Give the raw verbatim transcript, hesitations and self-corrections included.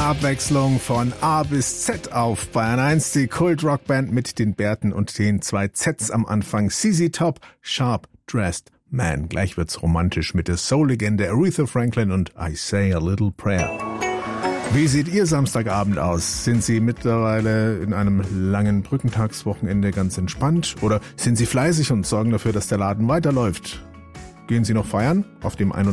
Abwechslung von A bis Z auf Bayern eins. Die Kult-Rockband mit den Bärten und den zwei Zs am Anfang. Z Z Top, Sharp Dressed Man. Gleich wird's romantisch mit der Soul-Legende Aretha Franklin und I Say a Little Prayer. Wie sieht Ihr Samstagabend aus? Sind Sie mittlerweile in einem langen Brückentagswochenende ganz entspannt? Oder sind Sie fleißig und sorgen dafür, dass der Laden weiterläuft? Gehen Sie noch feiern auf dem